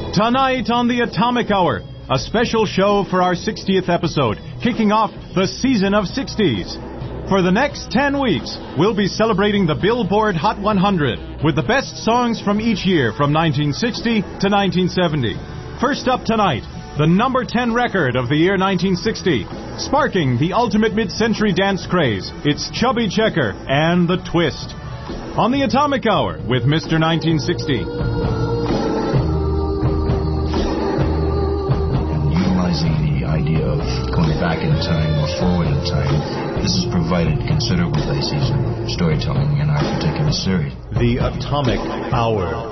Tonight on the Atomic Hour, a special show for our 60th episode, kicking off the season of 60s. For the next 10 weeks, we'll be celebrating the Billboard Hot 100 with the best songs from each year from 1960 to 1970. First up tonight, the number 10 record of the year 1960, sparking the ultimate mid-century dance craze. It's Chubby Checker and The Twist. On the Atomic Hour with Mr. 1960. Utilizing the idea of going back in time or forward in time, this has provided considerable bases of storytelling in our particular series. The Atomic Hour.